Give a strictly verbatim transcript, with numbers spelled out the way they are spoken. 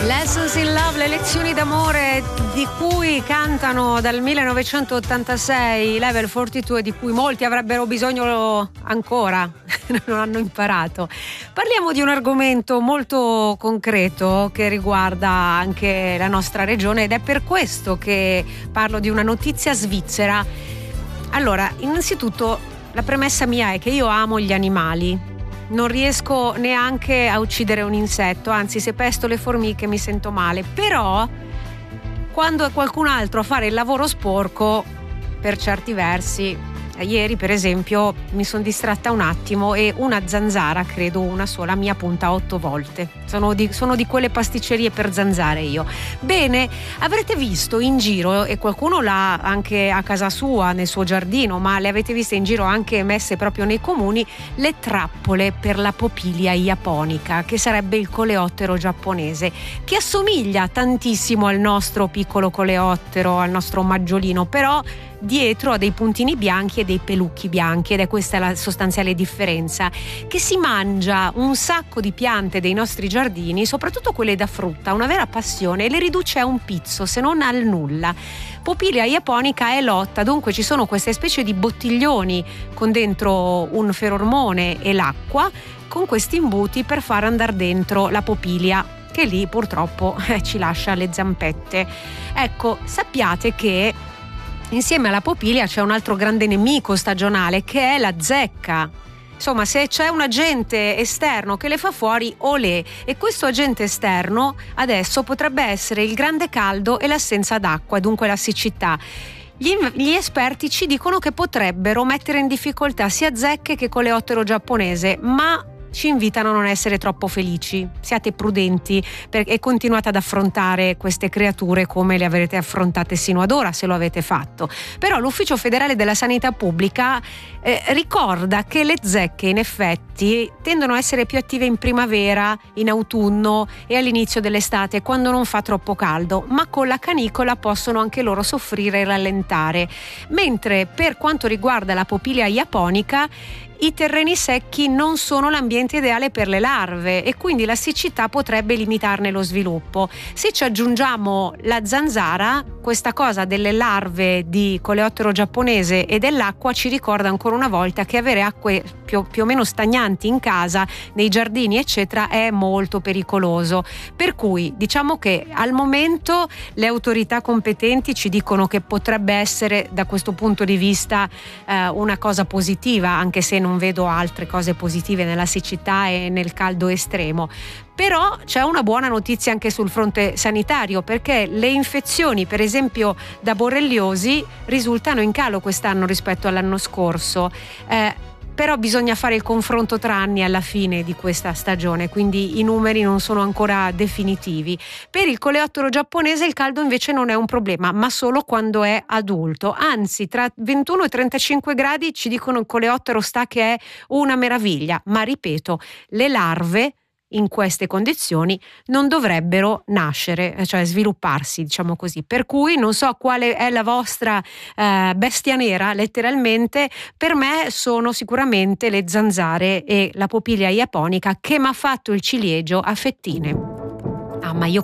Lessons in Love, le lezioni d'amore di cui cantano dal millenovecentottantasei Level quarantadue e di cui molti avrebbero bisogno ancora, non hanno imparato. Parliamo di un argomento molto concreto che riguarda anche la nostra regione ed è per questo che parlo di una notizia svizzera. Allora, innanzitutto la premessa mia è che io amo gli animali. Non riesco neanche a uccidere un insetto, anzi se pesto le formiche mi sento male, però quando è qualcun altro a fare il lavoro sporco, per certi versi, ieri per esempio mi sono distratta un attimo e una zanzara, credo una sola, mi ha punta otto volte. Sono di, sono di quelle pasticcerie per zanzare io. Bene, avrete visto in giro, e qualcuno l'ha anche a casa sua, nel suo giardino, ma le avete viste in giro anche messe proprio nei comuni, le trappole per la Popilia japonica, che sarebbe il coleottero giapponese, che assomiglia tantissimo al nostro piccolo coleottero, al nostro maggiolino, però dietro ha dei puntini bianchi e dei pelucchi bianchi, ed è questa la sostanziale differenza, che si mangia un sacco di piante dei nostri giardini, soprattutto quelle da frutta, una vera passione, e le riduce a un pizzo, se non al nulla. Popilia japonica è lotta, dunque ci sono queste specie di bottiglioni con dentro un ferormone e l'acqua, con questi imbuti per far andare dentro la popilia, che lì purtroppo eh, ci lascia le zampette. Ecco, sappiate che insieme alla popilia c'è un altro grande nemico stagionale, che è la zecca. Insomma, se c'è un agente esterno che le fa fuori, olè, e questo agente esterno adesso potrebbe essere il grande caldo e l'assenza d'acqua, dunque la siccità. Gli, gli esperti ci dicono che potrebbero mettere in difficoltà sia zecche che coleottero giapponese, ma ci invitano a non essere troppo felici. Siate prudenti e continuate ad affrontare queste creature come le avrete affrontate sino ad ora, se lo avete fatto. Però l'Ufficio Federale della Sanità Pubblica eh, ricorda che le zecche in effetti tendono a essere più attive in primavera, in autunno e all'inizio dell'estate, quando non fa troppo caldo, ma con la canicola possono anche loro soffrire e rallentare. Mentre per quanto riguarda la Popilia japonica, i terreni secchi non sono l'ambiente ideale per le larve e quindi la siccità potrebbe limitarne lo sviluppo. Se ci aggiungiamo la zanzara, questa cosa delle larve di coleottero giapponese e dell'acqua ci ricorda ancora una volta che avere acque più, più o meno stagnanti in casa, nei giardini eccetera, è molto pericoloso. Per cui diciamo che al momento le autorità competenti ci dicono che potrebbe essere da questo punto di vista eh, una cosa positiva, anche se non vedo altre cose positive nella siccità e nel caldo estremo. Però c'è una buona notizia anche sul fronte sanitario, perché le infezioni, per esempio da borreliosi, risultano in calo quest'anno rispetto all'anno scorso. Eh, però bisogna fare il confronto tra anni alla fine di questa stagione, quindi i numeri non sono ancora definitivi. Per il coleottero giapponese il caldo invece non è un problema, ma solo quando è adulto. Anzi, tra ventuno e trentacinque gradi ci dicono il coleottero sta che è una meraviglia, ma ripeto, le larve in queste condizioni non dovrebbero nascere, cioè svilupparsi, diciamo così. Per cui non so quale è la vostra eh, bestia nera, letteralmente. Per me sono sicuramente le zanzare e la Popilia japonica, che mi ha fatto il ciliegio a fettine. Ah, ma io